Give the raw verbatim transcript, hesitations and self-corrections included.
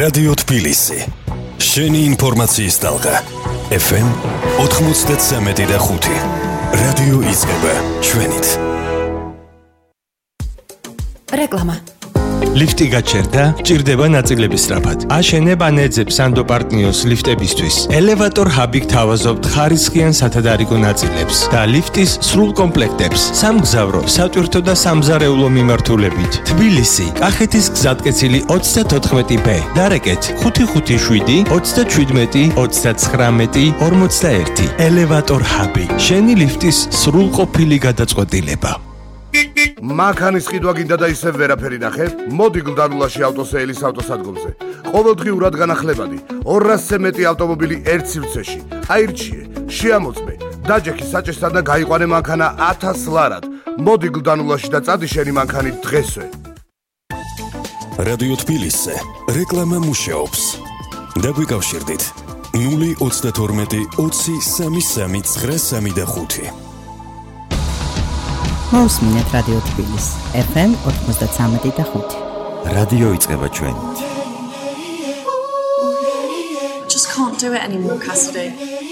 რადიო თბილისი. შენი ინფორმაციის ტალღა. ეფ ემ ოცდასამი და ხუთი. რადიო იწყება ჩვენით. რეკლამა. ლიფტი გაჩერდა, ჭირდება ნაწილების სწრაფად. აშენებ ან ეძებ სანდო პარტნიოს ლიფტებისთვის. ელევატორ ჰაბი გთავაზობთ ხარისხიან სათადარიგო ნაწილებს და ლიფტის სრულ კომპლექტებს. სამგზავრო, სატვირთო და სამზარეულო მიმართულებით. თბილისი, კახეთის გზატკეცილი ოცდათოთხმეტი ბ. დარეკეთ ხუთი ხუთი შვიდი ოცდაჩვიდმეტი ოცდაცხრამეტი ორმოცდაერთი. ელევატორ ჰაბი. შენი ლიფტის სრულყოფილი გადაწყვეტილება. მანქანის ყიდვა გინდა და ისევ ვერაფერი ნახე? მოდი გლდანულაში ავტოსეილის ავტოსადგომზე. ყოველდღიურად განახლებადი ორასზე მეტი ავტომობილი ერთ სივრცეში. აირჩიე, შეამოწმე, დაჯექი საჭესთან და გაიყვანე მანქანა ათას ლარად. მოდი გლდანულაში და წადი შენი მანქანი დღესვე. რადიო თბილისზე რეკლამა მუშაობს. დაგვიკავშირდით ნული ოცდათორმეტი ოცი სამი სამი ცხრა სამი და ხუთი. მოусმინეთ რადიო თბილისი ეფ ემ ოცდასამი და ხუთი. რადიო იწყება ჩვენით. Just can't do it anymore, Cassidy.